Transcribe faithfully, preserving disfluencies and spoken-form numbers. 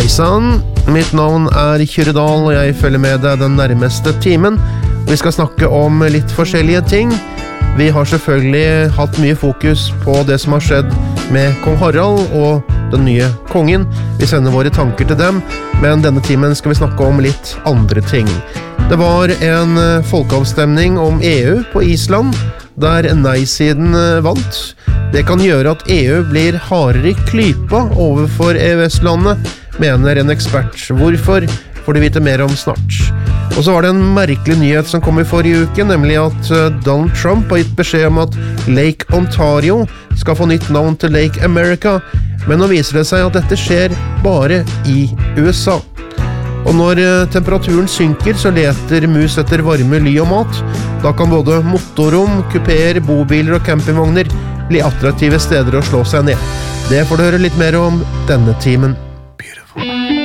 Hei sann, mitt navn er Kyrre Dahl, og jeg følger med deg den nærmeste timen. Vi skal snakke om litt forskjellige ting. Vi har selvfølgelig hatt mye fokus på det som har skjedd med kong Harald og den nye kongen. Vi sender våre tanker til dem, men denne timen skal vi snakke om litt andre ting. Det var en folkeavstemning om E U på Island, der nei-siden vant. Det kan gjøre at E U blir hardere i klypa overfor E U S-landet, mener en ekspert. Hvorfor får du vite mer om snart. Og så var det en merkelig nyhet som kom i forrige uke, nemlig at Donald Trump har gitt beskjed om at Lake Ontario skal få nytt navn til Lake America, men nå viser det seg at dette skjer bare i U S A. Og når temperaturen synker, så leter mus etter varme, ly og mat. Da kan både motorrom, kupeer, bobiler og campingvogner bli attraktive steder å slå seg ned. Det får du høre litt mer om denne timen. Beautiful.